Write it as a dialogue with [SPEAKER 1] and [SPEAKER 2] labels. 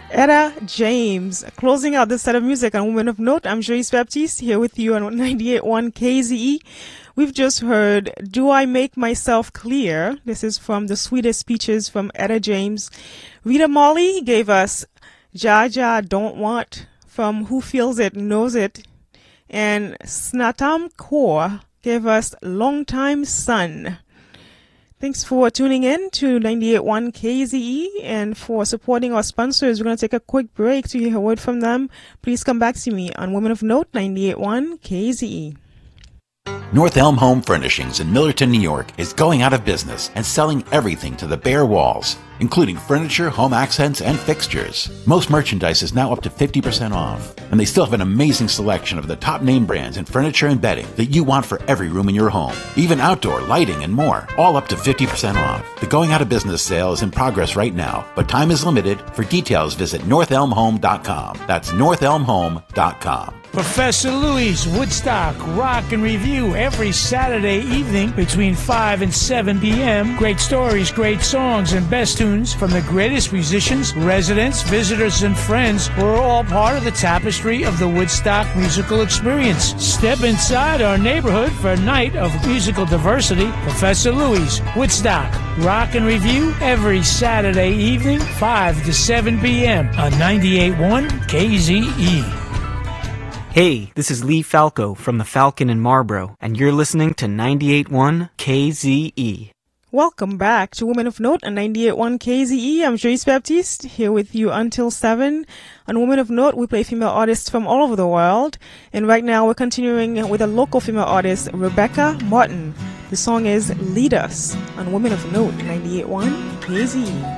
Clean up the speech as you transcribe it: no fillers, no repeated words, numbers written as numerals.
[SPEAKER 1] Etta James, closing out this set of music on Women of Note. I'm Joyce Baptiste here with you on 98.1 KZE. We've just heard Do I Make Myself Clear? This is from the Sweetest Speeches from Etta James. Rita Molly gave us Jaja Don't Want from Who Feels It Knows It. And Snatam Kaur gave us Long Time Sun. Thanks for tuning in to 98.1 KZE and for supporting our sponsors. We're going to take a quick break to hear a word from them. Please come back to me on Women of Note 98.1 KZE.
[SPEAKER 2] North Elm Home Furnishings in Millerton, New York is going out of business and selling everything to the bare walls, including furniture, home accents, and fixtures. Most merchandise is now up to 50% off, and they still have an amazing selection of the top name brands in furniture and bedding that you want for every room in your home, even outdoor lighting and more, all up to 50% off. The going out of business sale is in progress right now, but time is limited. For details, visit northelmhome.com. That's northelmhome.com.
[SPEAKER 3] Professor Louis' Woodstock Rock and Review every Saturday evening between 5 and 7 p.m. Great stories, great songs, and best tunes from the greatest musicians, residents, visitors, and friends who are all part of the tapestry of the Woodstock musical experience. Step inside our neighborhood for a night of musical diversity. Professor Louis' Woodstock Rock and Review every Saturday evening, 5 to 7 p.m. on 98.1 KZE.
[SPEAKER 4] Hey, this is Lee Falco from the Falcon in Marlboro, and you're listening to 98.1 KZE.
[SPEAKER 1] Welcome back to Women of Note on 98.1 KZE. I'm Joyce Baptiste, here with you until 7. On Women of Note, we play female artists from all over the world. And right now, we're continuing with a local female artist, Rebecca Martin. The song is Lead Us on Women of Note 98.1 KZE.